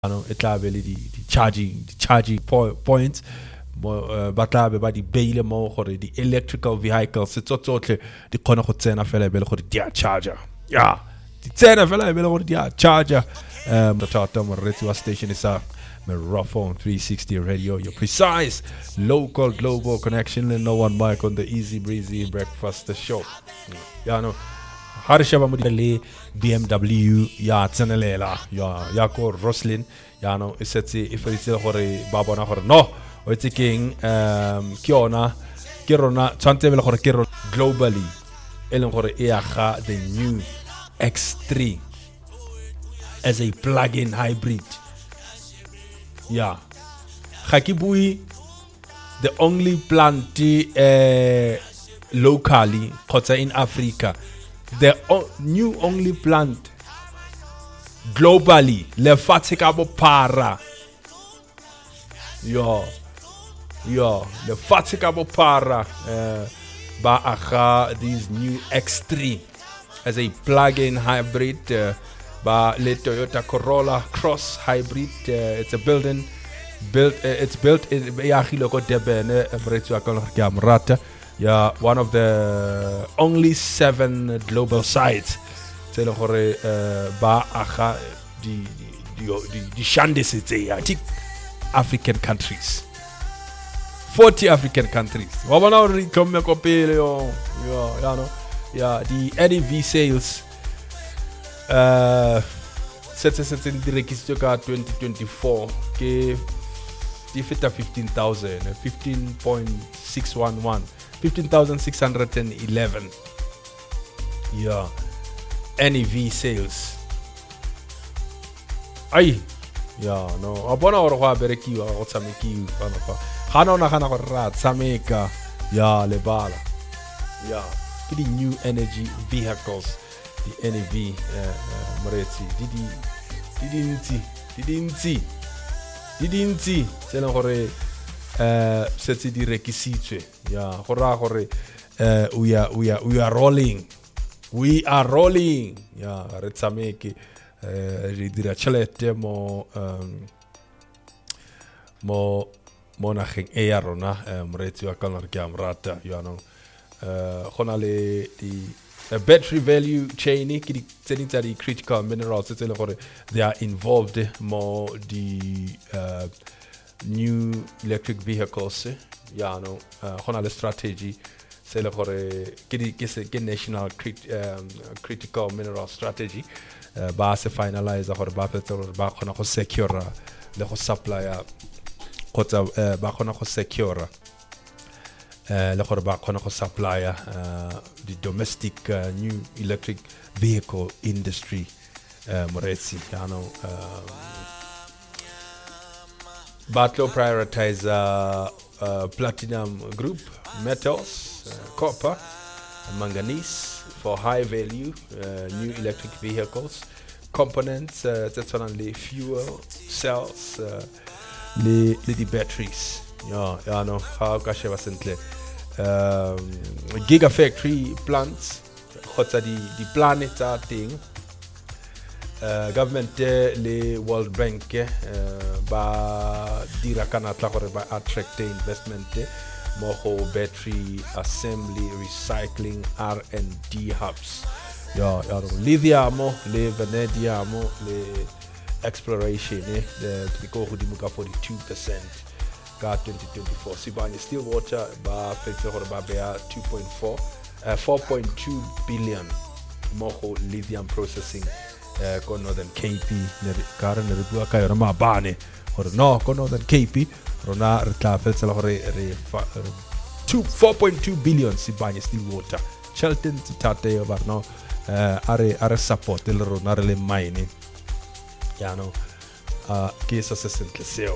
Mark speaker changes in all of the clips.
Speaker 1: ano e tla be le di charging points ba tla be ba di beile mo gore di electrical vehicles tsotlhe di kgona go tsena fela be le gore di a charger di tsena fela be le gore di a charger tota moretsi wa station isa Merofon 360 radio, your precise local global connection and no one mic on the easy breezy breakfast show. No Harishaba Mudele BMW ya tsenelela ya ko Roslyn no isetsi iferitse gore ba bona gore no o itse king ke rona tsantse be le gore ke globally eleng gore e aga the new X3 as a plug-in hybrid. Hakibui, the only plant locally, in Africa, the new only plant globally, le fatikabo para. Le fatikabo para ba aha these new X3 as a plug-in hybrid. Ba le Toyota Corolla Cross hybrid. It's built in Yahiloko Debene Mrata. One of the only 7 global sites. Ba aha di Shandis African countries. 40 African countries. The NEV sales c'est di registré ka 2024 ke di feta 15,000 15.611 15,611 NEV sales no abona gore go a berekiwa go tshamekiwa bana fa gana ona gana gore ra tsameka le bala ke di new energy vehicles. The NEV Moretsi didinti tsena gore setse di rekisitswe gora gore we are rolling re tsameke re dira tšhelete mo nageng e ya rona Moretsi wa kana re ke amrata gona le a battery value chain the critical minerals they are involved more the new electric vehicles the strategy c'est le national critical mineral strategy ba se finalize ba secure le supply ba secure le gore ba khona go supply the domestic new electric vehicle industry Moretsi batlo prioritize platinum group metals copper manganese for high value new electric vehicles components that's only fuel cells the batteries how kasheba sentle gigafactory plants the planet thing government le World Bank ba dira kana tla gore ba attract investment mo battery assembly recycling R&D hubs lithium le vanadium le exploration go godimo ka 42% 2024 Sibanye Stillwater ba fetse gore ba bea 4.2 billion mo lithium processing ko Northern Cape ne re bua ka yona mabane gore no ko Northern Cape rona re tla fetse gore re 4.2 billion Sibanye Stillwater Shelton tate ba no are support le rona re le mine ke sa se sentle seo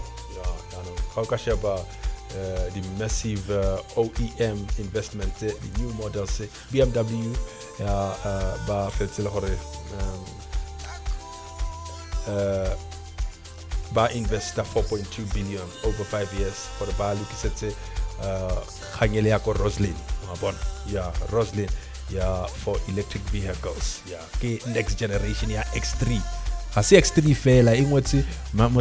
Speaker 1: the massive OEM investment the new models BMW ba fetsela gore ba invest 4.2 billion over 5 years for ba lokisetse khangele ya ko Roslyn Roslyn for electric vehicles ke next generation ya X3 ga se X3 fela engwetse